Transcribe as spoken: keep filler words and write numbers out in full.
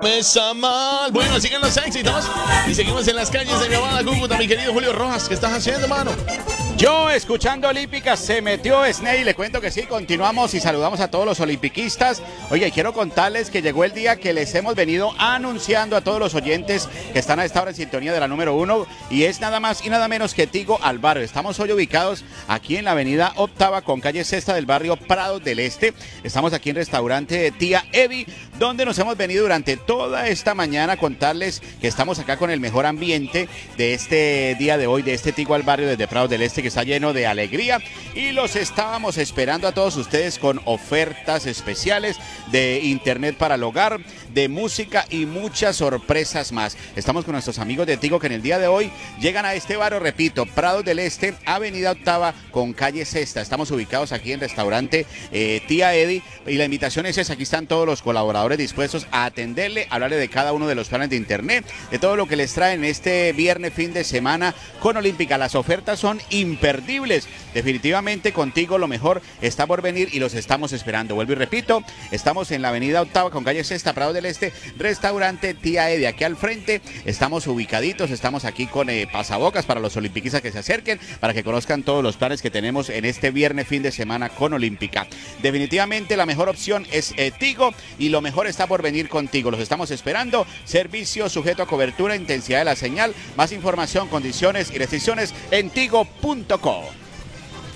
Mesa mal. Bueno, siguen los éxitos. Y seguimos en las calles de mi amada Cúcuta, mi querido Julio Rojas. ¿Qué estás haciendo, mano? Yo, escuchando Olímpica, se metió Sney. Le cuento que sí, continuamos y saludamos a todos los olimpiquistas. Oye, quiero contarles que llegó el día que les hemos venido anunciando a todos los oyentes que están a esta hora en sintonía de la número uno. Y es nada más y nada menos que Tigo al Barrio. Estamos hoy ubicados aquí en la avenida Octava con calle Sexta del barrio Prados del Este. Estamos aquí en restaurante de Tía Evi, donde nos hemos venido durante toda esta mañana a contarles que estamos acá con el mejor ambiente de este día de hoy, de este Tigo al Barrio desde Prados del Este, que está lleno de alegría, y los estábamos esperando a todos ustedes con ofertas especiales de internet para el hogar, de música y muchas sorpresas más. Estamos con nuestros amigos de Tigo que en el día de hoy llegan a este barrio, repito, Prados del Este, avenida Octava con calle Sexta. Estamos ubicados aquí en restaurante eh, Tía Eddie, y la invitación es esa. Aquí están todos los colaboradores dispuestos a atenderle, a hablarle de cada uno de los planes de internet, de todo lo que les traen este viernes fin de semana con Olímpica. Las ofertas son imperdibles. Definitivamente contigo lo mejor está por venir y los estamos esperando. Vuelvo y repito, estamos en la avenida Octava con calle Sexta, Prados del Este, restaurante Tía Eddie. Aquí al frente estamos ubicaditos, estamos aquí con eh, pasabocas para los olimpiquistas que se acerquen, para que conozcan todos los planes que tenemos en este viernes fin de semana con Olímpica. Definitivamente la mejor opción es eh, Tigo, y lo mejor está por venir contigo. Los estamos esperando. Servicio sujeto a cobertura, intensidad de la señal. Más información, condiciones y restricciones en tigo punto co.